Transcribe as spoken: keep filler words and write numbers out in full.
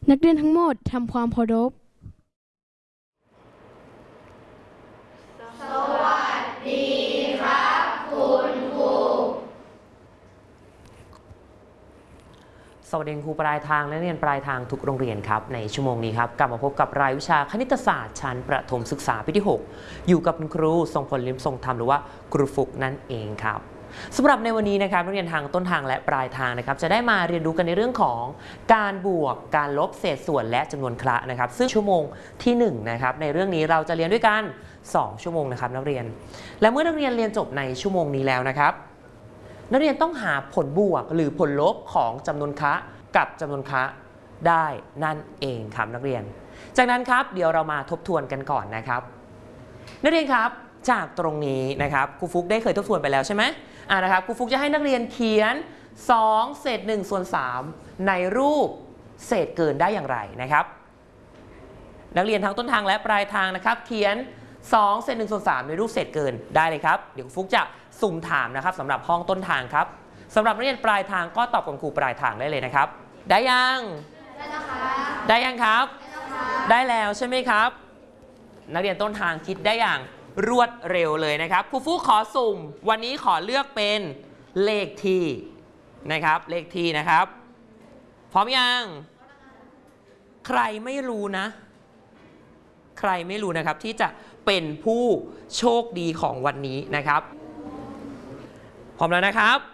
นักเรียนทั้งหมดทำความเคารพสวัสดีครับคุณครูสวัสดีครูปลายทางและนักเรียนปลายทางทุกโรงเรียนครับในชั่วโมงนี้ครับกลับมาพบกับรายวิชาคณิตศาสตร์ชั้นประถมศึกษาปีที่หกอยู่กับคุณครูทรงพลลิ้มทรงธรรมหรือว่าครูฟุกนั่นเองครับสำหรับในวันนี้นะครับนักเรียนทางต้นทางและปลายทางนะครับจะได้มาเรียนรู้กันในเรื่องของการบวกการลบเศษส่วนและจำนวนคละนะครับซึ่งชั่วโมงที่หนึ่งนะครับในเรื่องนี้เราจะเรียนด้วยกันสองชั่วโมงนะครับนักเรียนและเมื่อนักเรียนเรียนจบในชั่วโมงนี้แล้วนะครับนักเรียนต้องหาผลบวกหรือผลลบของจำนวนคละกับจำนวนคละได้นั่นเองครับนักเรียนจากนั้นครับเดี๋ยวเรามาทบทวนกันก่อนนะครับนักเรียนครับจากตรงนี้นะครับครูฟุกได้เคยทบทวนไปแล้วใช่ไหมอ่านะครับครูฟุกจะให้นักเรียนเขียนสองเศษหนึ่งส่วนสามในรูปเศษเกินได้อย่างไรนะครับนักเรียนทั้งต้นทางและปลายทางนะครับเขียนสองเศษหนึ่งส่วนสามในรูปเศษเกินได้เลยครับเดี๋ยวครูฟุกจะสุ่มถามนะครับสำหรับห้องต้นทางครับสำหรับนักเรียนปลายทางก็ตอบกับครูปลายทางได้เลยนะครับได้ยังได้แล้วครับได้ยังครับได้แล้วใช่ไหมครับนักเรียนต้นทางคิดได้อย่างรวดเร็วเลยนะครับครูฟูขอสุ่มวันนี้ขอเลือกเป็นเลขที่นะครับเลขที่นะครับพร้อมยังใครไม่รู้นะใครไม่รู้นะครับที่จะเป็นผู้โชคดีของวันนี้นะครับพร้อมแล้วนะครับ